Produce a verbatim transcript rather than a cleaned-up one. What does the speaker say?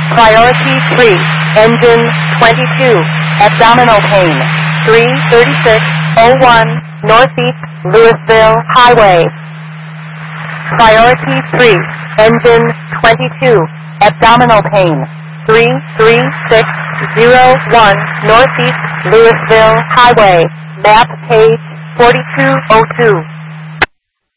Priority three, engine twenty-two, abdominal pain, three thirty-six oh one, Northeast Louisville Highway. Priority three, engine twenty-two, abdominal pain, three three six oh one, Northeast Louisville Highway, map page forty-two oh two.